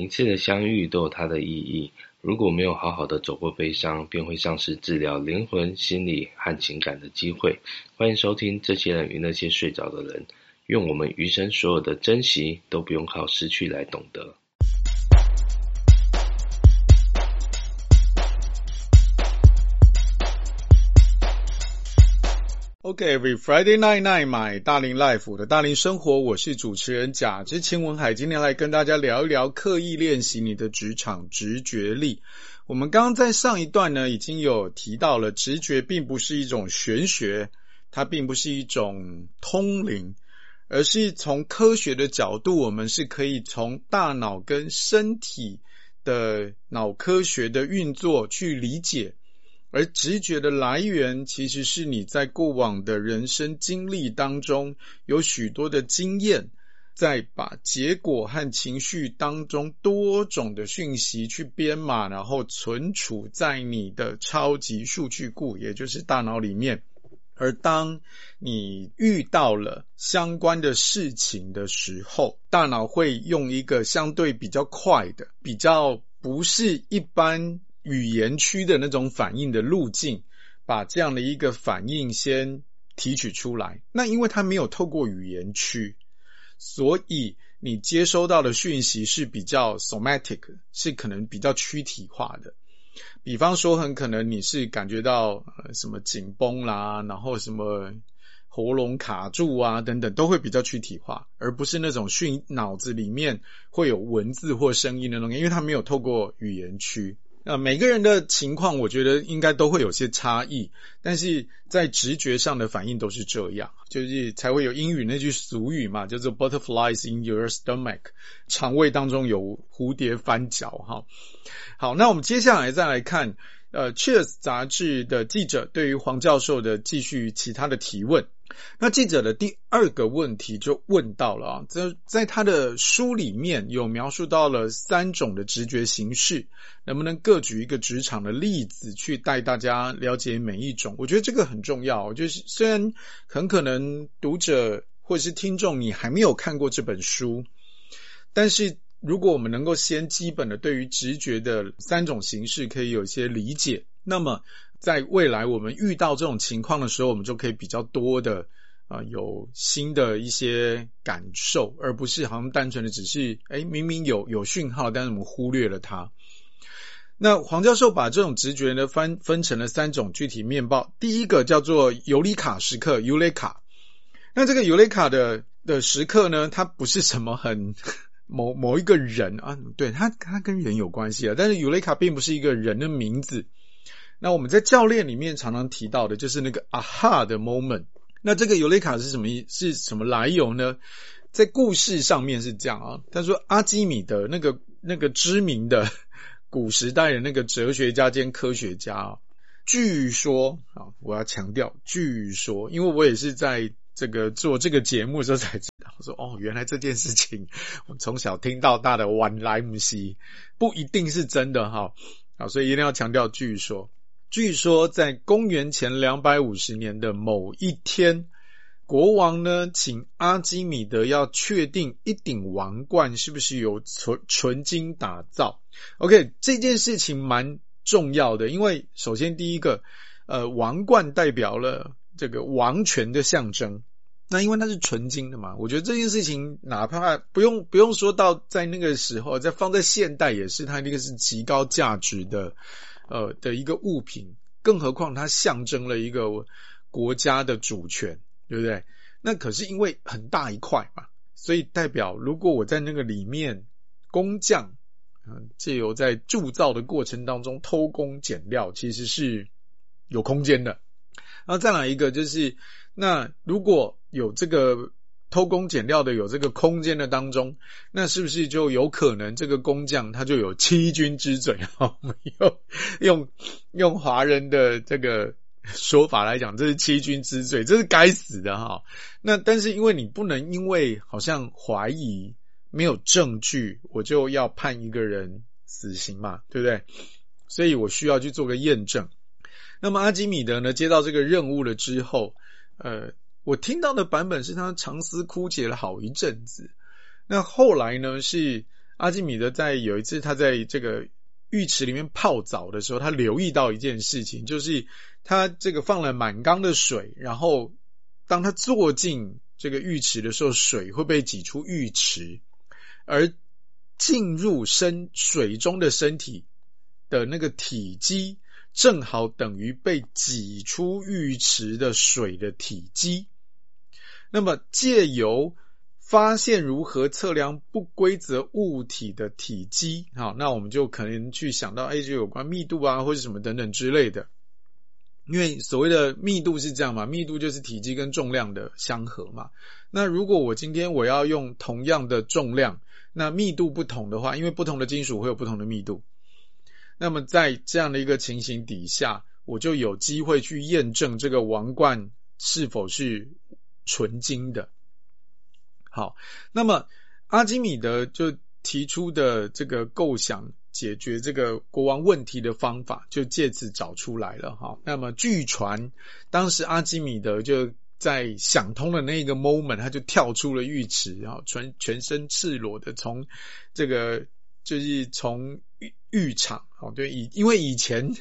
次的相遇都有它的意义，如果没有好好的走过悲伤，便会丧失治疗灵魂、心理和情感的机会。欢迎收听这些人与那些睡着的人，愿我们余生所有的珍惜都不用靠失去来懂得。 Okay, every Friday night, my 大龄 life 我的大龄生活，我是主持人贾之清文海，今天来跟大家聊一聊刻意练习你的职场直觉力。我们刚刚在上一段呢，已经有提到了，直觉并不是一种玄学，它并不是一种通灵，而是从科学的角度，我们是可以从大脑跟身体的脑科学的运作去理解。而直觉的来源其实是你在过往的人生经历当中有许多的经验，再把结果和情绪当中多种的讯息去编码，然后存储在你的超级数据库，也就是大脑里面。而当你遇到了相关的事情的时候，大脑会用一个相对比较快的，比较不是一般语言区的那种反应的路径，把这样的一个反应先提取出来。那因为它没有透过语言区，所以你接收到的讯息是比较 somatic， 是可能比较躯体化的。比方说很可能你是感觉到什么紧绷啦，然后什么喉咙卡住啊等等，都会比较躯体化，而不是那种脑子里面会有文字或声音的东西，因为它没有透过语言区。每个人的情况我觉得应该都会有些差异，但是在直觉上的反应都是这样，就是才会有英语那句俗语嘛，叫做 butterflies in your stomach， 肠胃当中有蝴蝶翻脚哈。好，那我们接下来再来看Cheers 杂志的记者对于黄教授的继续其他的提问。那记者的第二个问题就问到了在他的书里面有描述到了3种的直觉形式，能不能各举一个职场的例子去带大家了解每一种？我觉得这个很重要，就是虽然很可能读者或是听众你还没有看过这本书，但是如果我们能够先基本的对于直觉的3种形式可以有一些理解，那么在未来我们遇到这种情况的时候，我们就可以比较多的有新的一些感受，而不是好像单纯的只是明明有讯号，但是我们忽略了它。那黄教授把这种直觉呢分成了3种具体面貌。第一个叫做尤里卡时刻 Eureka。 那这个尤里卡的时刻呢，它不是什么很某一个人啊，对，它跟人有关系啊，但是尤里卡并不是一个人的名字。那我们在教练里面常常提到的就是那个 aha 的 moment。 那这个尤里卡是什么来由呢？在故事上面是这样啊，他说阿基米德那个知名的古时代的那个哲学家兼科学家据说我要强调据说，因为我也是在这个做这个节目的时候才知道，说原来这件事情我从小听到大的原来不是，不一定是真的所以一定要强调据说。据说在公元前250年的某一天，国王呢请阿基米德要确定一顶王冠是不是由纯金打造。 OK， 这件事情蛮重要的，因为首先第一个王冠代表了这个王权的象征，那因为它是纯金的嘛，我觉得这件事情哪怕不用说到在那个时候，再放在现代也是，它那个是极高价值的一个物品，更何况它象征了一个国家的主权，对不对？那可是因为很大一块嘛，所以代表如果我在那个里面工匠藉由在铸造的过程当中偷工减料，其实是有空间的。然后再来一个就是，那如果有这个偷工减料的有这个空间的当中，那是不是就有可能这个工匠他就有欺君之罪？我们用华人的这个说法来讲，这是欺君之罪，这是该死的那但是因为你不能因为好像怀疑没有证据，我就要判一个人死刑嘛，对不对？所以我需要去做个验证。那么阿基米德呢接到这个任务了之后，我听到的版本是他长思枯竭了好一阵子。那后来呢是阿基米德在有一次他在这个浴池里面泡澡的时候，他留意到一件事情，就是他这个放了满缸的水，然后当他坐进这个浴池的时候，水会被挤出浴池，而进入水中的身体的那个体积正好等于被挤出浴池的水的体积。那么借由发现如何测量不规则物体的体积，好，那我们就可能去想到就有关密度啊或者什么等等之类的。因为所谓的密度是这样嘛，密度就是体积跟重量的相合嘛。那如果我今天我要用同样的重量，那密度不同的话，因为不同的金属会有不同的密度，那么在这样的一个情形底下，我就有机会去验证这个王冠是否是纯金的。好，那么阿基米德就提出的这个构想解决这个国王问题的方法就借此找出来了。好，那么据传当时阿基米德就在想通了那个 moment， 他就跳出了浴池，然后全身赤裸的从这个就是从浴场。好，对，因为以前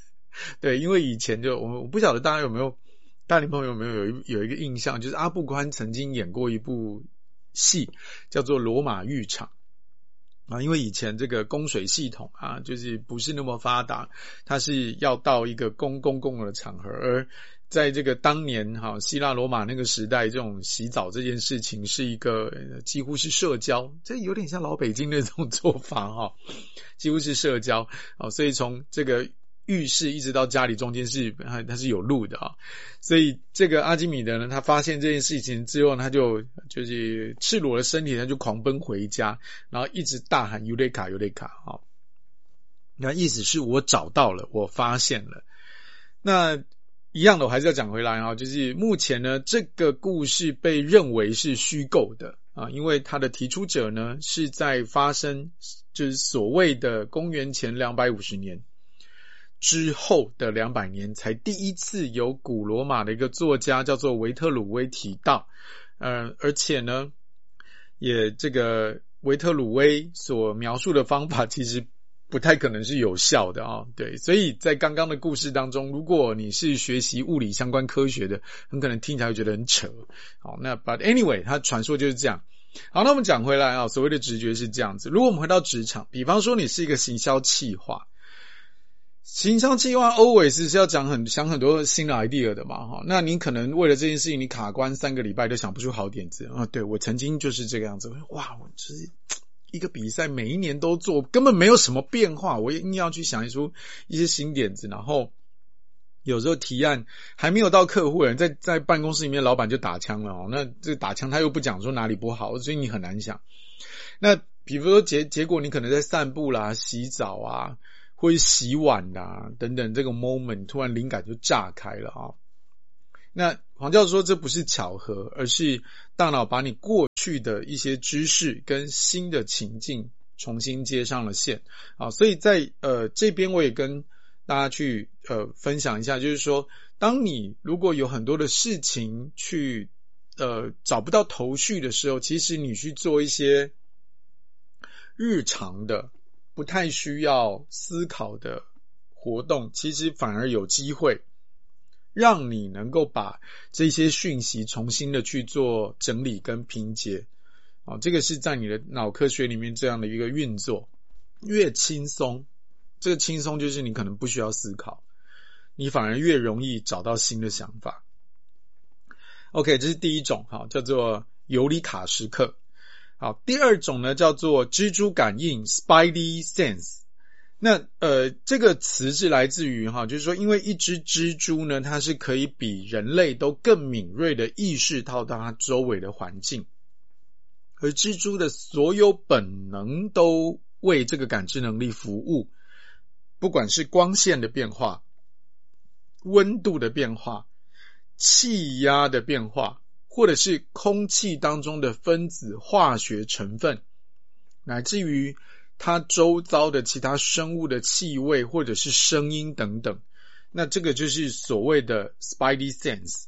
就我不晓得大家有没有大龄朋友有没有一个印象，就是阿布宽曾经演过一部戏叫做罗马浴场啊，因为以前这个供水系统啊，就是不是那么发达，它是要到一个公共的场合，而在这个当年希腊罗马那个时代，这种洗澡这件事情是一个几乎是社交，这有点像老北京那种做法几乎是社交所以从这个浴室一直到家里中间它是有路的所以这个阿基米德呢，他发现这件事情之后，他就是赤裸的身体，他就狂奔回家，然后一直大喊尤雷卡尤雷卡那意思是我找到了，我发现了。那一样的我还是要讲回来就是目前呢这个故事被认为是虚构的因为它的提出者呢是在发生就是所谓的公元前250年之后的200年才第一次有古罗马的一个作家叫做维特鲁威提到而且呢也这个维特鲁威所描述的方法其实不太可能是有效的对，所以在刚刚的故事当中，如果你是学习物理相关科学的，很可能听起来会觉得很扯好，那 but anyway 它传说就是这样。好，那我们讲回来所谓的直觉是这样子。如果我们回到职场，比方说你是一个行销企划always 是要想很多新的 idea 的嘛那你可能为了这件事情你卡关3个礼拜都想不出好点子对，我曾经就是这个样子，哇，我就是一个比赛每一年都做，根本没有什么变化，我也硬要去想出一些新点子，然后有时候提案还没有到客户人在办公室里面老板就打枪了那这打枪他又不讲说哪里不好，所以你很难想。那比如说结果你可能在散步啦洗澡啊或者洗碗啦等等，这个 moment 突然灵感就炸开了那黄教授说这不是巧合，而是大脑把你过去的一些知识跟新的情境重新接上了线所以在这边我也跟大家去分享一下，就是说当你如果有很多的事情去找不到头绪的时候，其实你去做一些日常的不太需要思考的活动，其实反而有机会让你能够把这些讯息重新的去做整理跟拼接这个是在你的脑科学里面这样的一个运作。越轻松，这个轻松就是你可能不需要思考，你反而越容易找到新的想法。 OK， 这是第一种叫做尤里卡时刻。好，第二种呢叫做蜘蛛感应 Spidey Sense。那这个词是来自于就是说因为一只蜘蛛呢，它是可以比人类都更敏锐的意识到它周围的环境，而蜘蛛的所有本能都为这个感知能力服务，不管是光线的变化、温度的变化、气压的变化，或者是空气当中的分子化学成分，乃至于它周遭的其他生物的气味或者是声音等等，那这个就是所谓的 Spidey Sense。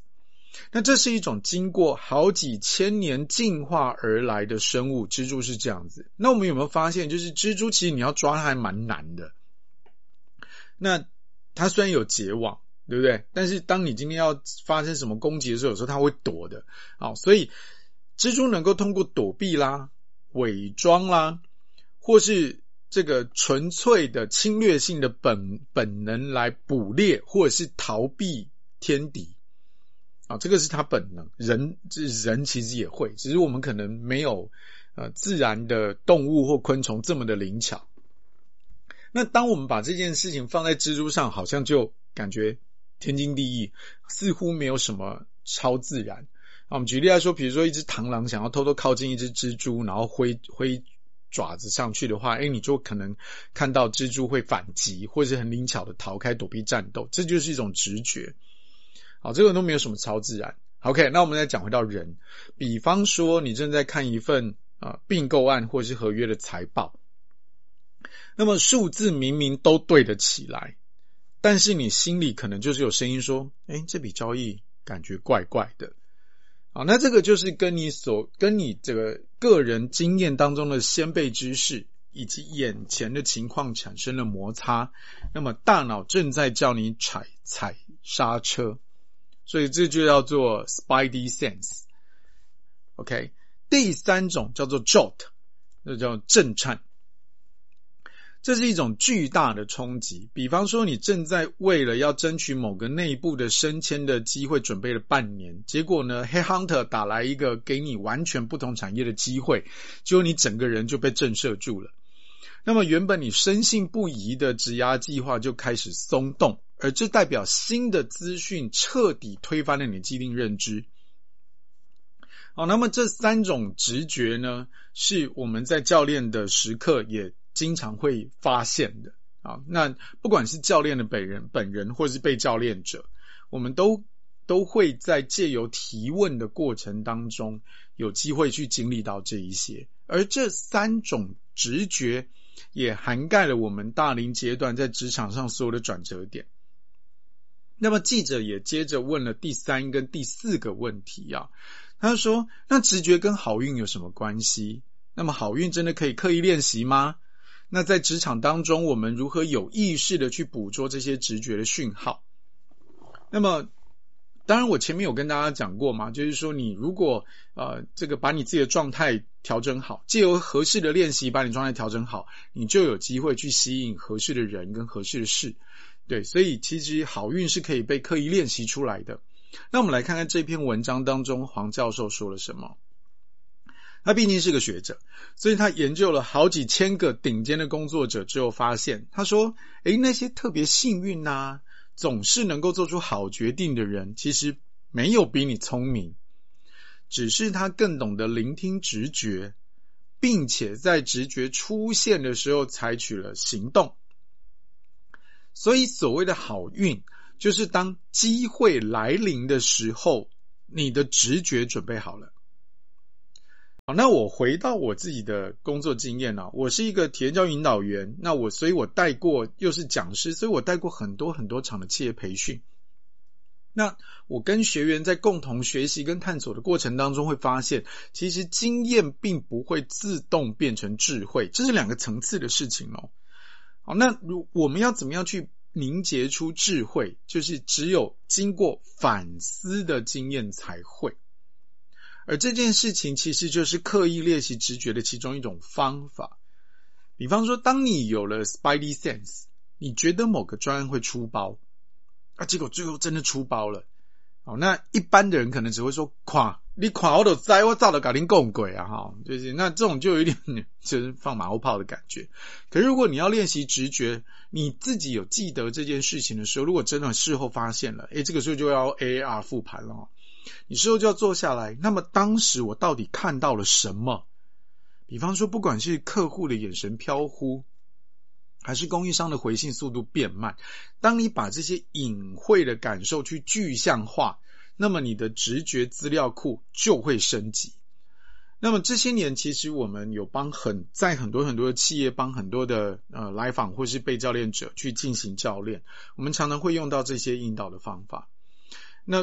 那这是一种经过好几千年进化而来的生物，蜘蛛是这样子。那我们有没有发现，就是蜘蛛其实你要抓它还蛮难的。那它虽然有结网，对不对？但是当你今天要发生什么攻击的时候，有时候它会躲的。所以蜘蛛能够通过躲避啦、伪装啦，或是这个纯粹的侵略性的本能来捕猎，或者是逃避天敌。这个是它本能。人其实也会，只是我们可能没有自然的动物或昆虫这么的灵巧。那当我们把这件事情放在蜘蛛上，好像就感觉天经地义，似乎没有什么超自然。我们举例来说，比如说一只螳螂想要偷偷靠近一只蜘蛛，然后挥爪子上去的话，你就可能看到蜘蛛会反击，或是很灵巧的逃开躲避战斗，这就是一种直觉。这个都没有什么超自然。OK， 那我们再讲回到人，比方说你正在看一份并购案或是合约的财报，那么数字明明都对得起来，但是你心里可能就是有声音说，这笔交易感觉怪怪的。那这个就是跟你这个个人经验当中的先辈知识以及眼前的情况产生了摩擦，那么大脑正在叫你踩刹车，所以这就叫做 Spidey Sense。 OK， 第三种叫做 Jolt， 那叫震颤。这是一种巨大的冲击，比方说你正在为了要争取某个内部的升迁的机会准备了半年，结果呢 Headhunter 打来一个给你完全不同产业的机会，结果你整个人就被震慑住了。那么原本你深信不疑的职涯计划就开始松动，而这代表新的资讯彻底推翻了你既定认知。那么这三种直觉呢，是我们在教练的时刻也经常会发现的。那不管是教练的本人或是被教练者，我们都会在借由提问的过程当中有机会去经历到这一些，而这三种直觉也涵盖了我们大龄阶段在职场上所有的转折点。那么记者也接着问了第三跟第四个问题他说，那直觉跟好运有什么关系？那么好运真的可以刻意练习吗？那在职场当中，我们如何有意识的去捕捉这些直觉的讯号？那么当然我前面有跟大家讲过嘛，就是说你如果这个把你自己的状态调整好，藉由合适的练习把你状态调整好，你就有机会去吸引合适的人跟合适的事。对，所以其实好运是可以被刻意练习出来的。那我们来看看这篇文章当中黄教授说了什么。他毕竟是个学者，所以他研究了好几千个顶尖的工作者之后发现，他说那些特别幸运总是能够做出好决定的人，其实没有比你聪明，只是他更懂得聆听直觉，并且在直觉出现的时候采取了行动。所以所谓的好运，就是当机会来临的时候，你的直觉准备好了。那我回到我自己的工作经验我是一个体验教育引导员，所以我带过，又是讲师，所以我带过很多很多场的企业培训。那我跟学员在共同学习跟探索的过程当中会发现，其实经验并不会自动变成智慧，这是两个层次的事情好，那我们要怎么样去凝结出智慧？就是只有经过反思的经验才会。而这件事情其实就是刻意练习直觉的其中一种方法。比方说，当你有了 Spidey Sense， 你觉得某个专案会出包结果最后真的出包了。那一般的人可能只会说，你看我就知道我早就跟你讲过就是那这种就有一点就是放马后炮的感觉。可是如果你要练习直觉，你自己有记得这件事情的时候，如果真的事后发现了，这个时候就要 AAR 复盘了你事后就要坐下来，那么当时我到底看到了什么？比方说，不管是客户的眼神飘忽，还是供应商的回信速度变慢，当你把这些隐晦的感受去具象化，那么你的直觉资料库就会升级。那么这些年其实我们有在很多很多的企业帮很多的来访或是被教练者去进行教练，我们常常会用到这些引导的方法。那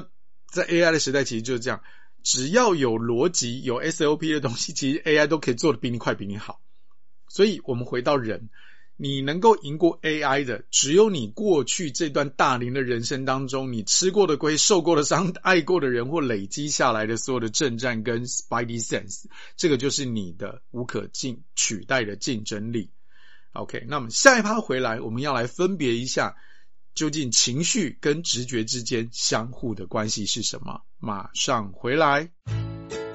在 AI 的时代其实就是这样，只要有逻辑有 SOP 的东西，其实 AI 都可以做得比你快比你好。所以我们回到人，你能够赢过 AI 的，只有你过去这段大龄的人生当中，你吃过的亏、受过的伤、爱过的人或累积下来的所有的征战跟 Spidey Sense， 这个就是你的无可取代的竞争力。OK， 那么下一趴回来，我们要来分别一下究竟情绪跟直觉之间相互的关系是什么？马上回来。